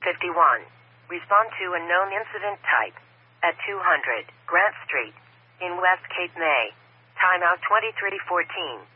51. Respond to a known incident type. At 200 Grant Street in West Cape May. Timeout 23:14.